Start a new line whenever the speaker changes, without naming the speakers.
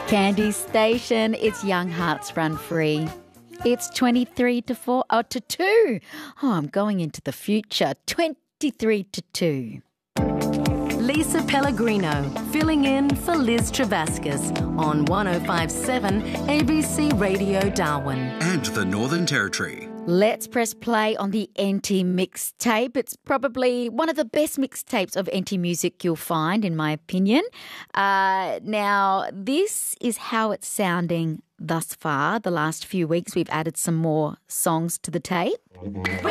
Candy Station, it's Young Hearts Run Free. It's 23 to 2. Oh, I'm going into the future. 23 to 2.
Lisa Pellegrino, filling in for Liz Travascus on 105.7 ABC Radio Darwin.
And the Northern Territory.
Let's press play on the NT mixtape. It's probably one of the best mixtapes of NT music you'll find, in my opinion. Now, this is how it's sounding thus far. The last few weeks, we've added some more songs to the tape.